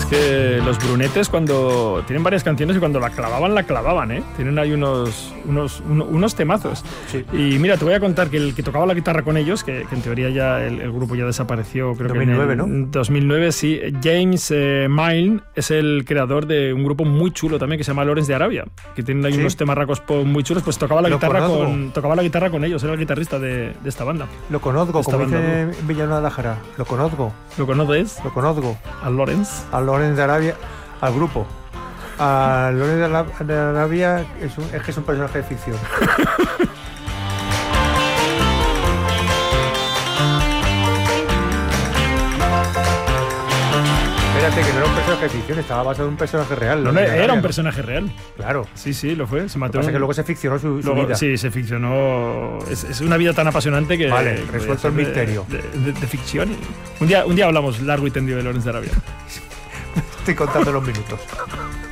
Es que los Brunetes cuando tienen varias canciones y cuando la clavaban, ¿eh? Tienen ahí unos temazos. Sí. Y mira, te voy a contar que el que tocaba la guitarra con ellos, que en teoría ya el grupo ya desapareció, creo 2009, que en ¿no? 2009, sí. James Milne es el creador de un grupo muy chulo también que se llama Lawrence de Arabia, que tienen ahí unos temarracos muy chulos, pues tocaba la guitarra con ellos, era el guitarrista de esta banda. Lo conozco, Esta como banda, dice en Villanueva de la Jara. Lo conozco. ¿Lo conoces? Lo conozco. A Lawrence. Al Lawrence de Arabia, al grupo. Al Lawrence de Arabia es que es un personaje de ficción. Espérate, que no era un personaje de ficción, estaba basado en un personaje real. No, Lawrence de era Arabia, un ¿no? personaje real. Claro. Sí, lo fue. Se Lo mató. que pasa es que luego se ficcionó su vida. Sí, se ficcionó. Es una vida tan apasionante que. Vale, resuelto el misterio. De ficción. Un día hablamos largo y tendido de Lawrence de Arabia. Estoy contando los minutos.